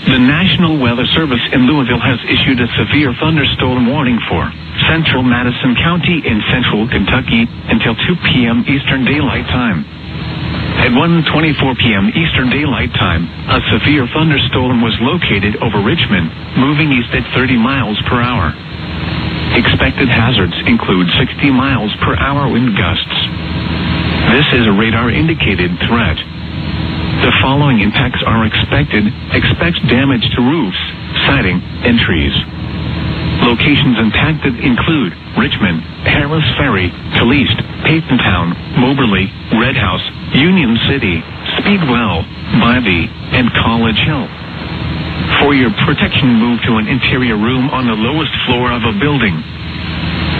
The National Weather Service in Louisville has issued a severe thunderstorm warning for central Madison County in central Kentucky until 2 p.m. Eastern Daylight Time. At 1:24 p.m. Eastern Daylight Time, a severe thunderstorm was located over Richmond, moving east at 30 miles per hour. Expected hazards include 60 miles per hour wind gusts. This is a radar-indicated threat. The following impacts are expected. Expect damage to roofs, siding, and trees. Locations impacted include Richmond, Harris Ferry, Caliste, Patontown, Moberly, Red House, Union City, Speedwell, Bybee, and College Hill. For your protection, move to an interior room on the lowest floor of a building.